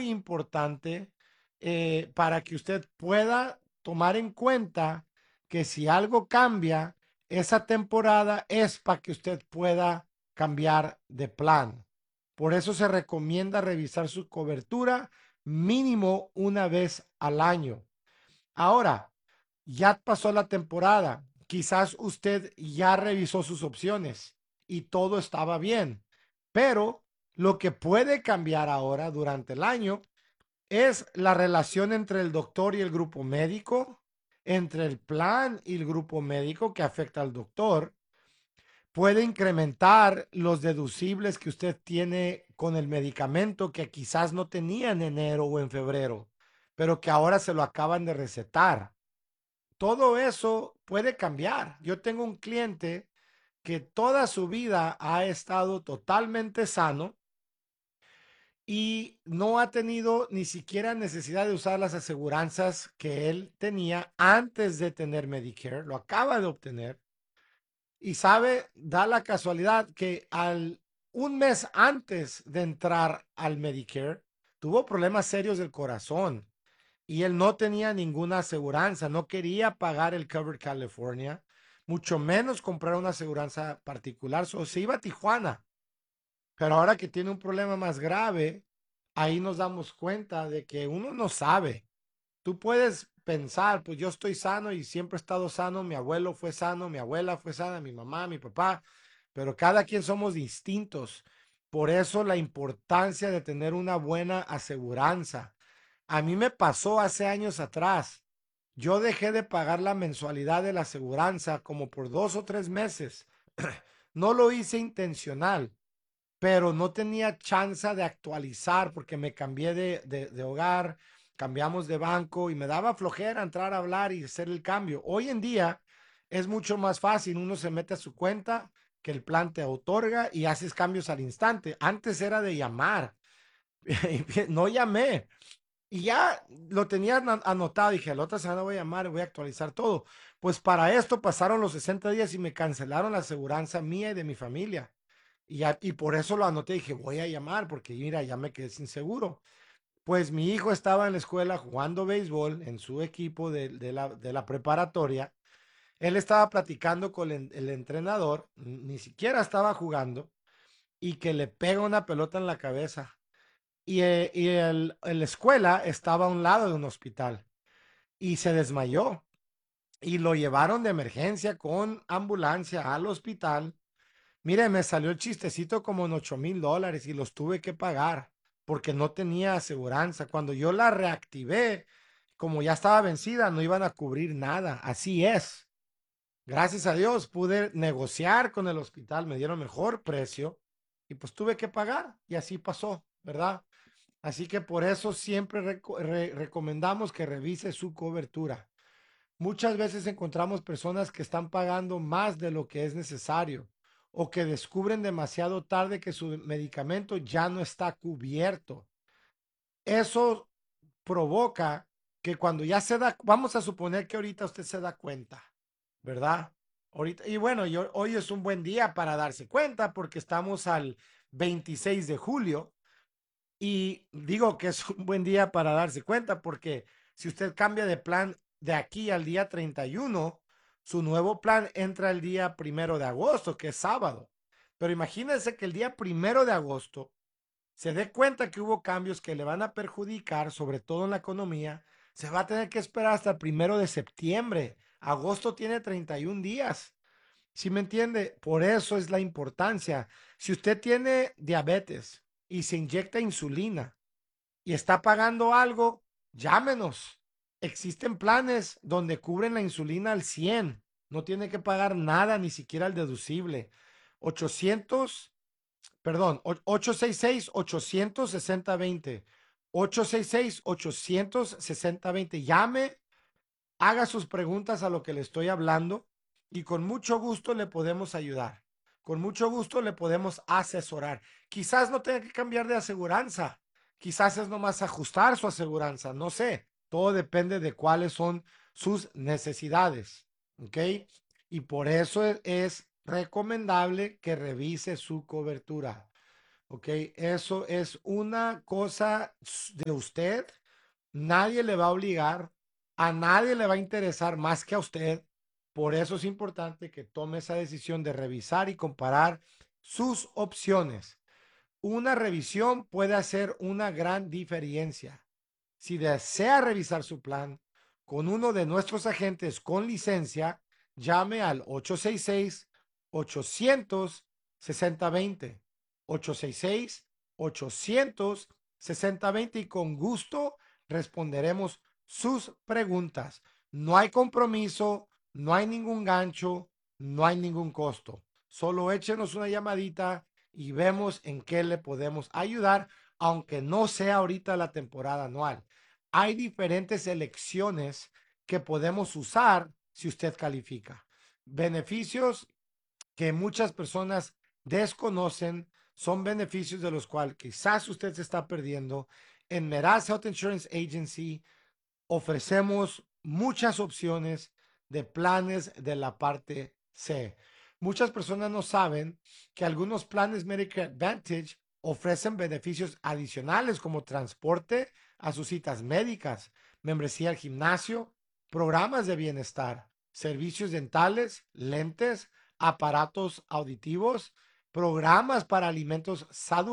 muy importante para que usted pueda tomar en cuenta que si algo cambia, esa temporada es para que usted pueda cambiar de plan. Por eso se recomienda revisar su cobertura mínimo una vez al año. Ahora, ya pasó la temporada. Quizás usted ya revisó sus opciones y todo estaba bien. Pero lo que puede cambiar ahora durante el año es la relación entre el doctor y el grupo médico, entre el plan y el grupo médico que afecta al doctor. Puede incrementar los deducibles que usted tiene con el medicamento que quizás no tenía en enero o en febrero, pero que ahora se lo acaban de recetar. Todo eso puede cambiar. Yo tengo un cliente que toda su vida ha estado totalmente sano y no ha tenido ni siquiera necesidad de usar las aseguranzas que él tenía antes de tener Medicare. Lo acaba de obtener y sabe, da la casualidad que al un mes antes de entrar al Medicare tuvo problemas serios del corazón y él no tenía ninguna aseguranza, no quería pagar el Covered California, mucho menos comprar una aseguranza particular, so, se iba a Tijuana, pero ahora que tiene un problema más grave, ahí nos damos cuenta de que uno no sabe. Tú puedes pensar, pues yo estoy sano y siempre he estado sano, mi abuelo fue sano, mi abuela fue sana, mi mamá, mi papá, pero cada quien somos distintos. Por eso la importancia de tener una buena aseguranza. A mí me pasó hace años atrás. Yo dejé de pagar la mensualidad de la aseguranza como por 2 o 3 meses. No lo hice intencional, pero no tenía chance de actualizar porque me cambié de hogar, cambiamos de banco y me daba flojera entrar a hablar y hacer el cambio. Hoy en día es mucho más fácil, uno se mete a su cuenta, que el plan te otorga y haces cambios al instante. Antes era de llamar, no llamé y ya lo tenía anotado. Dije, la otra semana voy a llamar y voy a actualizar todo. Pues para esto pasaron los 60 días y me cancelaron la aseguranza mía y de mi familia. Y por eso lo anoté. Dije, voy a llamar porque mira, ya me quedé sin seguro. Pues mi hijo estaba en la escuela jugando béisbol en su equipo de la preparatoria. Él estaba platicando con el entrenador, ni siquiera estaba jugando, y que le pega una pelota en la cabeza. La escuela estaba a un lado de un hospital y se desmayó y lo llevaron de emergencia con ambulancia al hospital. Mire, me salió el chistecito como en $8,000 y los tuve que pagar porque no tenía aseguranza. Cuando yo la reactivé, como ya estaba vencida, no iban a cubrir nada. Así es. Gracias a Dios pude negociar con el hospital, me dieron mejor precio y pues tuve que pagar y así pasó, ¿verdad? Así que por eso siempre recomendamos que revise su cobertura. Muchas veces encontramos personas que están pagando más de lo que es necesario o que descubren demasiado tarde que su medicamento ya no está cubierto. Eso provoca que cuando ya se da, vamos a suponer que ahorita usted se da cuenta, ¿verdad? Ahorita, y bueno, hoy es un buen día para darse cuenta porque estamos al 26 de julio y digo que es un buen día para darse cuenta porque si usted cambia de plan de aquí al día 31, su nuevo plan entra el día 1 de agosto, que es sábado. Pero imagínense que el día 1 de agosto se dé cuenta que hubo cambios que le van a perjudicar, sobre todo en la economía, se va a tener que esperar hasta el 1 de septiembre. Agosto tiene 31 días. ¿Sí me entiende? Por eso es la importancia. Si usted tiene diabetes y se inyecta insulina y está pagando algo, llámenos. Existen planes donde cubren la insulina al 100. No tiene que pagar nada, ni siquiera el deducible. 800, perdón, 866-860-20. 866-860-20. Llame, haga sus preguntas a lo que le estoy hablando y con mucho gusto le podemos ayudar. Con mucho gusto le podemos asesorar. Quizás no tenga que cambiar de aseguranza. Quizás es nomás ajustar su aseguranza. No sé. Todo depende de cuáles son sus necesidades. ¿Ok? Y por eso es recomendable que revise su cobertura. ¿ok? Eso es una cosa de usted. Nadie le va a obligar, a nadie le va a interesar más que a usted. Por eso es importante que tome esa decisión de revisar y comparar sus opciones. Una revisión puede hacer una gran diferencia. Si desea revisar su plan con uno de nuestros agentes con licencia, llame al 866-800-6020. 866-800-6020 y con gusto responderemos sus preguntas. No hay compromiso, no hay ningún gancho, no hay ningún costo. Solo échenos una llamadita y vemos en qué le podemos ayudar, aunque no sea ahorita la temporada anual. Hay diferentes elecciones que podemos usar si usted califica. Beneficios que muchas personas desconocen son beneficios de los cuales quizás usted se está perdiendo. En Meraz Health Insurance Agency ofrecemos muchas opciones de planes de la parte C. Muchas personas no saben que algunos planes Medicare Advantage ofrecen beneficios adicionales como transporte a sus citas médicas, membresía al gimnasio, programas de bienestar, servicios dentales, lentes, aparatos auditivos, programas para alimentos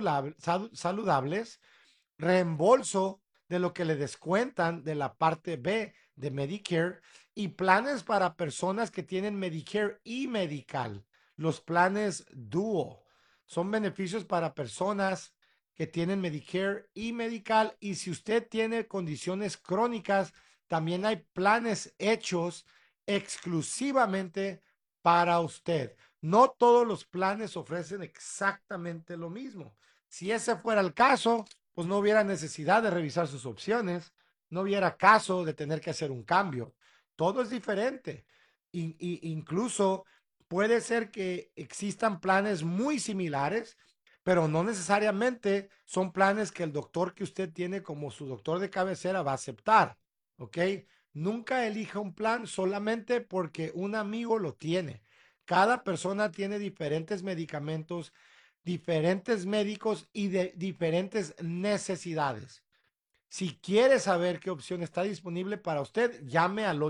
saludables, reembolso de lo que le descuentan de la parte B de Medicare y planes para personas que tienen Medicare y Medical. Los planes Duo son beneficios para personas que tienen Medicare y Medical y si usted tiene condiciones crónicas, también hay planes hechos exclusivamente para usted. No todos los planes ofrecen exactamente lo mismo. Si ese fuera el caso, pues no hubiera necesidad de revisar sus opciones, no hubiera caso de tener que hacer un cambio. Todo es diferente. Incluso puede ser que existan planes muy similares, pero no necesariamente son planes que el doctor que usted tiene como su doctor de cabecera va a aceptar. ¿Ok? Nunca elija un plan solamente porque un amigo lo tiene. Cada persona tiene diferentes medicamentos, diferentes médicos y de diferentes necesidades. Si quiere saber qué opción está disponible para usted, llame al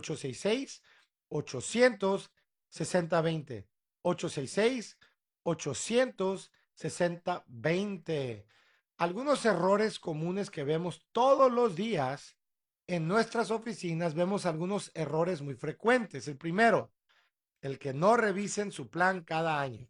866-800-6020. 866-800-6020. Algunos errores comunes que vemos todos los días en nuestras oficinas, vemos algunos errores muy frecuentes. El primero, el que no revisen su plan cada año.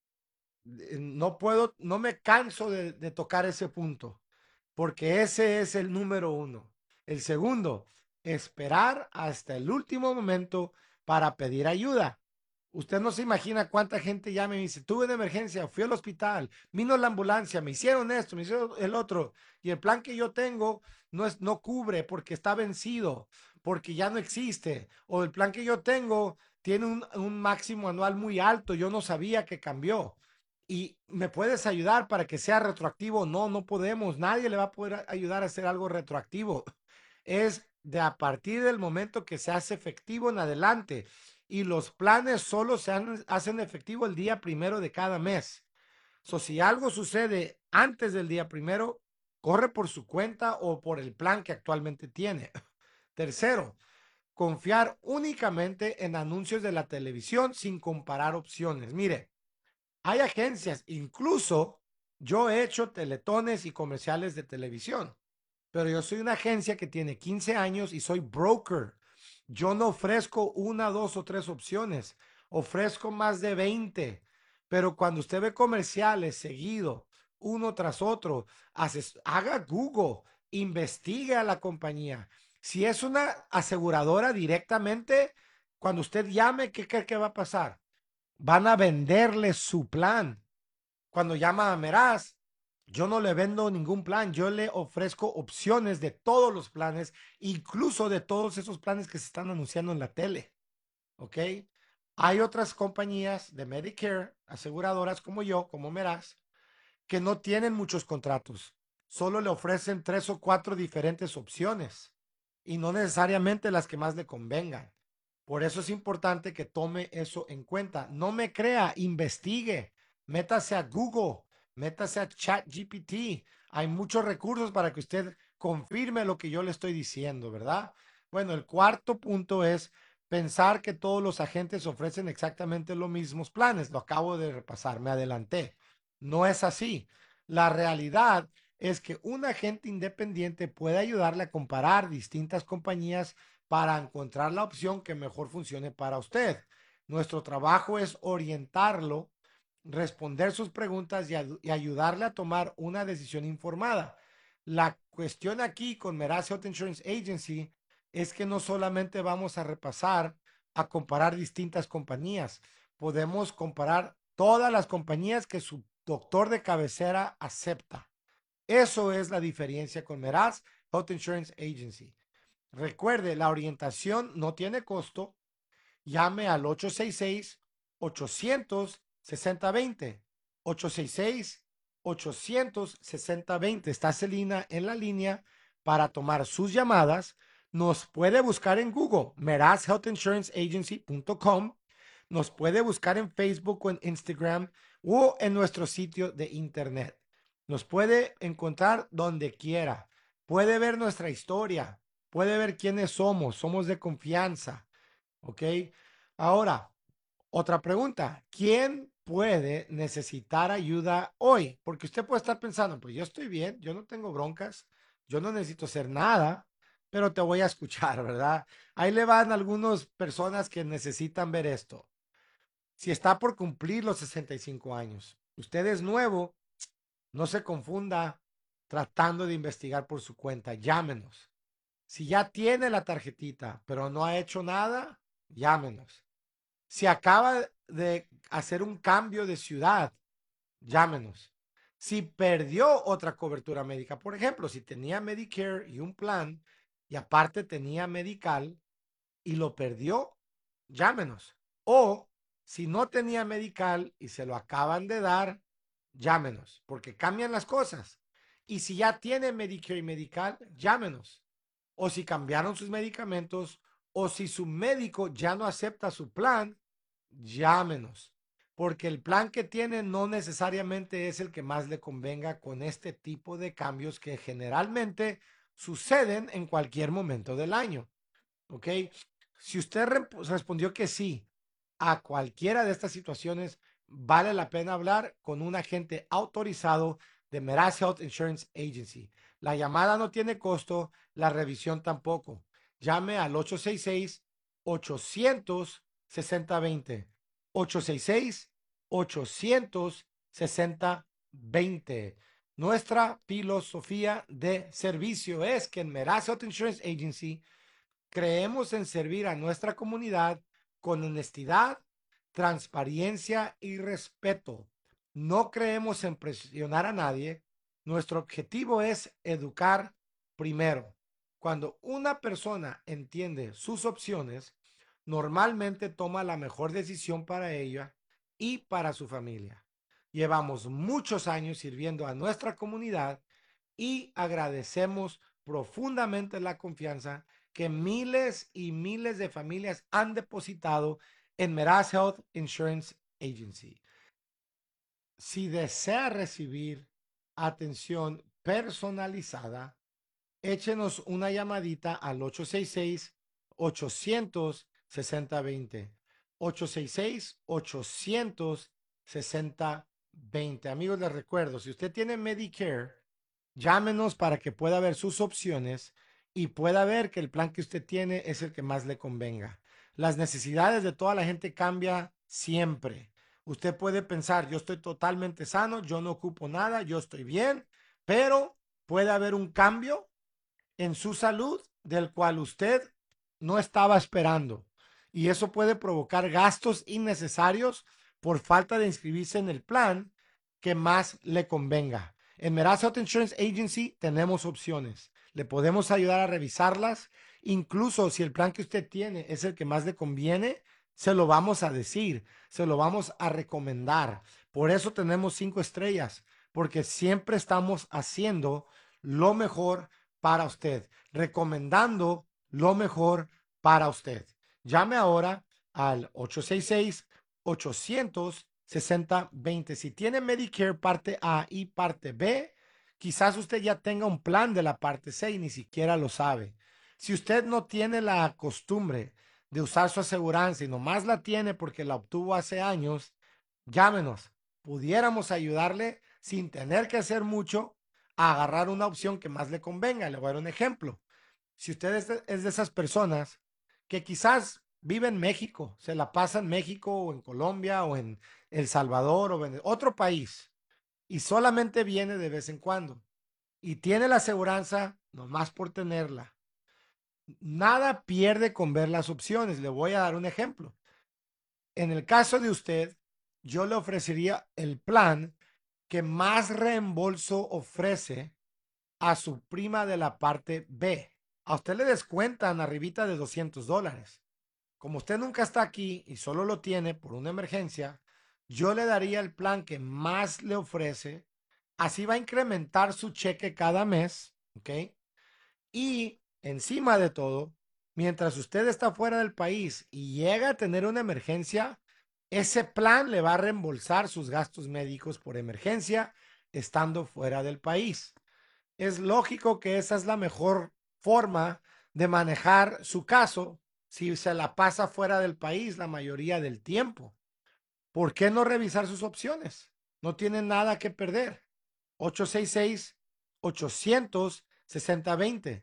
No puedo, no me canso de tocar ese punto, porque ese es el número uno. El segundo, esperar hasta el último momento para pedir ayuda. Usted no se imagina cuánta gente llama y me dice, tuve una emergencia, fui al hospital, vino la ambulancia, me hicieron esto, me hicieron el otro, y el plan que yo tengo no cubre porque está vencido, porque ya no existe, o el plan que yo tengo tiene un máximo anual muy alto, yo no sabía que cambió. ¿Y me puedes ayudar para que sea retroactivo? No, no podemos. Nadie le va a poder ayudar a hacer algo retroactivo. Es de a partir del momento que se hace efectivo en adelante. Y los planes solo hacen efectivo el día primero de cada mes. Si algo sucede antes del día primero, corre por su cuenta o por el plan que actualmente tiene. Tercero, confiar únicamente en anuncios de la televisión sin comparar opciones. Mire, hay agencias, incluso yo he hecho teletones y comerciales de televisión, pero yo soy una agencia que tiene 15 años y soy broker. Yo no ofrezco una, dos o tres opciones, ofrezco más de 20. Pero cuando usted ve comerciales seguido, uno tras otro, haga Google, investigue a la compañía. Si es una aseguradora directamente, cuando usted llame, ¿qué cree que va a pasar? Van a venderle su plan. Cuando llama a Meraz, yo no le vendo ningún plan, yo le ofrezco opciones de todos los planes, incluso de todos esos planes que se están anunciando en la tele. ¿Ok? Hay otras compañías de Medicare, aseguradoras como yo, como Meraz, que no tienen muchos contratos. Solo le ofrecen tres o cuatro diferentes opciones y no necesariamente las que más le convengan. Por eso es importante que tome eso en cuenta. No me crea, investigue, métase a Google, métase a ChatGPT. Hay muchos recursos para que usted confirme lo que yo le estoy diciendo, ¿verdad? Bueno, el cuarto punto es pensar que todos los agentes ofrecen exactamente los mismos planes. Lo acabo de repasar, me adelanté. No es así. La realidad es que un agente independiente puede ayudarle a comparar distintas compañías para encontrar la opción que mejor funcione para usted. Nuestro trabajo es orientarlo, responder sus preguntas y ayudarle a tomar una decisión informada. La cuestión aquí con Meraz Health Insurance Agency es que no solamente vamos a repasar, a comparar distintas compañías, podemos comparar todas las compañías que su doctor de cabecera acepta. Eso es la diferencia con Meraz Health Insurance Agency. Recuerde, la orientación no tiene costo. Llame al 866-800-6020. 866-800-6020. Está Celina en la línea para tomar sus llamadas. Nos puede buscar en Google, merazhealthinsuranceagency.com. Nos puede buscar en Facebook o en Instagram o en nuestro sitio de internet. Nos puede encontrar donde quiera. Puede ver nuestra historia. Puede ver quiénes somos. Somos de confianza. ¿Ok? Ahora, otra pregunta. ¿Quién puede necesitar ayuda hoy? Porque usted puede estar pensando, pues yo estoy bien, yo no tengo broncas, yo no necesito hacer nada, pero te voy a escuchar, ¿verdad? Ahí le van algunas personas que necesitan ver esto. Si está por cumplir los 65 años, usted es nuevo, no se confunda tratando de investigar por su cuenta, llámenos. Si ya tiene la tarjetita, pero no ha hecho nada, llámenos. Si acaba de hacer un cambio de ciudad, llámenos. Si perdió otra cobertura médica, por ejemplo, si tenía Medicare y un plan y aparte tenía Medical y lo perdió, llámenos. O si no tenía Medical y se lo acaban de dar, llámenos, porque cambian las cosas. Y si ya tiene Medicare y Medical, llámenos. O si cambiaron sus medicamentos, o si su médico ya no acepta su plan, llámenos. Porque el plan que tiene no necesariamente es el que más le convenga con este tipo de cambios que generalmente suceden en cualquier momento del año. ¿Ok? Si usted respondió que sí a cualquiera de estas situaciones, vale la pena hablar con un agente autorizado de Meraz Health Insurance Agency. La llamada no tiene costo, la revisión tampoco. Llame al 866-800-6020. 866-800-6020. Nuestra filosofía de servicio es que en Meraz Health Insurance Agency creemos en servir a nuestra comunidad con honestidad, transparencia y respeto. No creemos en presionar a nadie. Nuestro objetivo es educar primero. Cuando una persona entiende sus opciones, normalmente toma la mejor decisión para ella y para su familia. Llevamos muchos años sirviendo a nuestra comunidad y agradecemos profundamente la confianza que miles y miles de familias han depositado en Meraz Health Insurance Agency. Si desea recibir atención personalizada, échenos una llamadita al 866-800-6020. 866-800-6020. Amigos, les recuerdo, si usted tiene Medicare, llámenos para que pueda ver sus opciones y pueda ver que el plan que usted tiene es el que más le convenga. Las necesidades de toda la gente cambia siempre. Usted puede pensar, yo estoy totalmente sano, yo no ocupo nada, yo estoy bien, pero puede haber un cambio en su salud del cual usted no estaba esperando. Y eso puede provocar gastos innecesarios por falta de inscribirse en el plan que más le convenga. En Meraz Health Insurance Agency tenemos opciones. Le podemos ayudar a revisarlas. Incluso si el plan que usted tiene es el que más le conviene, se lo vamos a decir, se lo vamos a recomendar. Por eso tenemos 5 estrellas, porque siempre estamos haciendo lo mejor para usted, recomendando lo mejor para usted. Llame ahora al 866-800 60-20. Si tiene Medicare parte A y parte B, quizás usted ya tenga un plan de la parte C y ni siquiera lo sabe. Si usted no tiene la costumbre de usar su aseguranza y nomás la tiene porque la obtuvo hace años, llámenos. Pudiéramos ayudarle sin tener que hacer mucho a agarrar una opción que más le convenga. Le voy a dar un ejemplo. Si usted es de esas personas que quizás vive en México, se la pasa en México o en Colombia o en El Salvador o en otro país y solamente viene de vez en cuando y tiene la aseguranza nomás por tenerla, nada pierde con ver las opciones. Le voy a dar un ejemplo. En el caso de usted, yo le ofrecería el plan que más reembolso ofrece a su prima de la parte B. A usted le descuentan arribita de $200. Como usted nunca está aquí y solo lo tiene por una emergencia, yo le daría el plan que más le ofrece. Así va a incrementar su cheque cada mes, ¿ok? Y encima de todo, mientras usted está fuera del país y llega a tener una emergencia, ese plan le va a reembolsar sus gastos médicos por emergencia estando fuera del país. Es lógico que esa es la mejor forma de manejar su caso si se la pasa fuera del país la mayoría del tiempo. ¿Por qué no revisar sus opciones? No tienen nada que perder. 866-800-6020.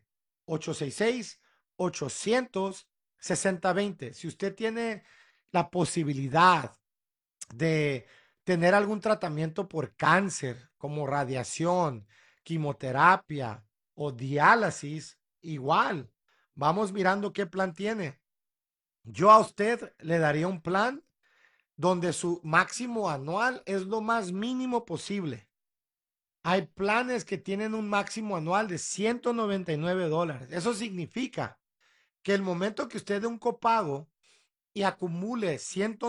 866-800-6020. Si usted tiene la posibilidad de tener algún tratamiento por cáncer, como radiación, quimioterapia o diálisis, igual. Vamos mirando qué plan tiene. Yo a usted le daría un plan donde su máximo anual es lo más mínimo posible. Hay planes que tienen un máximo anual de $199. Eso significa que el momento que usted dé un copago y acumule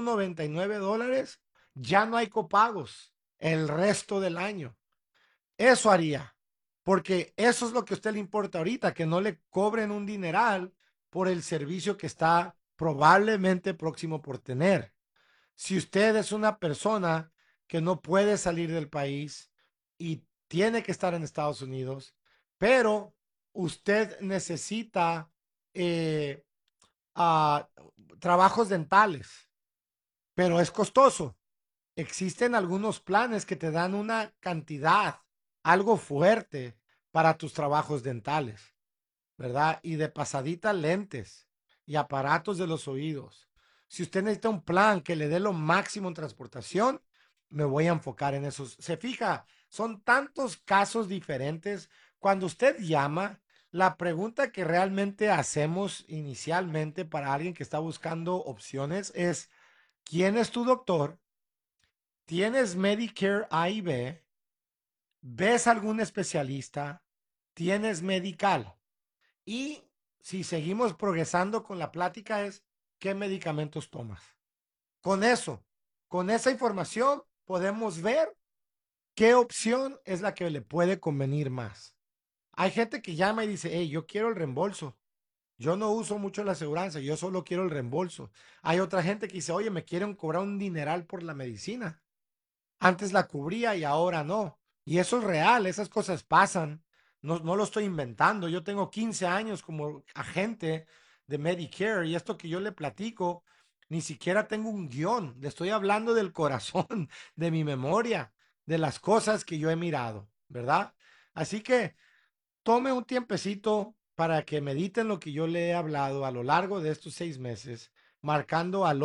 $199, ya no hay copagos el resto del año. Eso haría, porque eso es lo que a usted le importa ahorita, que no le cobren un dineral por el servicio que está probablemente próximo por tener. Si usted es una persona que no puede salir del país y tiene que estar en Estados Unidos, pero usted necesita eh, a trabajos dentales, pero es costoso. Existen algunos planes que te dan una cantidad, algo fuerte para tus trabajos dentales, ¿verdad? Y de pasadita lentes y aparatos de los oídos. Si usted necesita un plan que le dé lo máximo en transportación, me voy a enfocar en esos. Se fija, son tantos casos diferentes. Cuando usted llama, la pregunta que realmente hacemos inicialmente para alguien que está buscando opciones es, ¿quién es tu doctor? ¿Tienes Medicare A y B? ¿Ves algún especialista? ¿Tienes medical? Y si seguimos progresando con la plática es, ¿qué medicamentos tomas? Con eso, con esa información, podemos ver qué opción es la que le puede convenir más. Hay gente que llama y dice, hey, yo quiero el reembolso. Yo no uso mucho la aseguranza, yo solo quiero el reembolso. Hay otra gente que dice, oye, me quieren cobrar un dineral por la medicina. Antes la cubría y ahora no. Y eso es real, esas cosas pasan. No, no lo estoy inventando. Yo tengo 15 años como agente de Medicare y esto que yo le platico, ni siquiera tengo un guión. Le estoy hablando del corazón, de mi memoria, de las cosas que yo he mirado, ¿verdad? Así que tome un tiempecito para que mediten lo que yo le he hablado a lo largo de estos 6 meses, marcando al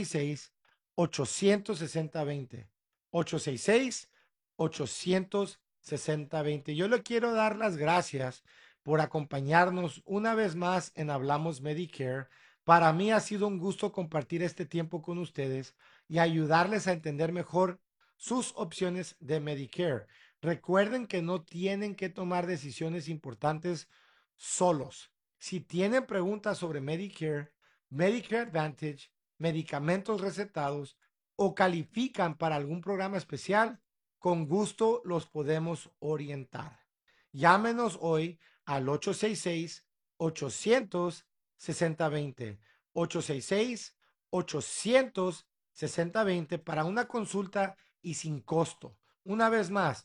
866-860-20. 866-860-20. Yo le quiero dar las gracias por acompañarnos una vez más en Hablamos Medicare. Para mí ha sido un gusto compartir este tiempo con ustedes y ayudarles a entender mejor sus opciones de Medicare. Recuerden que no tienen que tomar decisiones importantes solos. Si tienen preguntas sobre Medicare, Medicare Advantage, medicamentos recetados o califican para algún programa especial, con gusto los podemos orientar. Llámenos hoy al 866-800-6020. 866-800-6020. 6020 para una consulta y sin costo. Una vez más,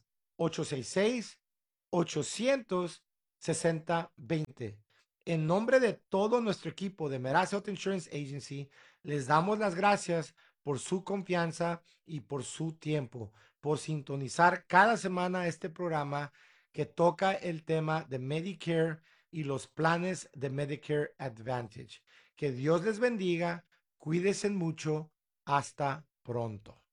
866-800-6020. En nombre de todo nuestro equipo de Meraz Health Insurance Agency, les damos las gracias por su confianza y por su tiempo, por sintonizar cada semana este programa que toca el tema de Medicare y los planes de Medicare Advantage. Que Dios les bendiga, cuídense mucho, hasta pronto.